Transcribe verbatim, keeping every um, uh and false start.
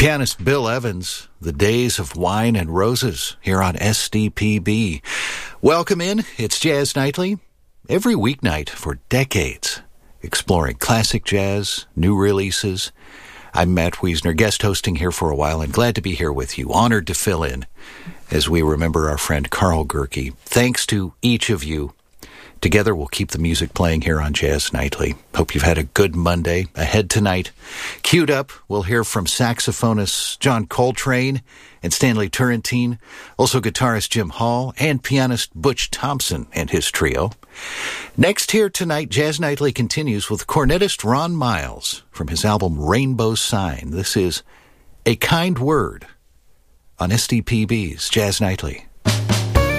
Pianist Bill Evans, The Days of Wine and Roses, here on S D P B. Welcome in. It's Jazz Nightly, every weeknight for decades, exploring classic jazz, new releases. I'm Matt Wiesner, guest hosting here for a while, and glad to be here with you. Honored to fill in as we remember our friend Carl Gerke. Thanks to each of you. Together, we'll keep the music playing here on Jazz Nightly. Hope you've had a good Monday. Ahead tonight, queued up, we'll hear from saxophonist John Coltrane and Stanley Turrentine, also guitarist Jim Hall, and pianist Butch Thompson and his trio. Next here tonight, Jazz Nightly continues with cornetist Ron Miles from his album Rainbow Sign. This is A Kind Word on S D P B's Jazz Nightly.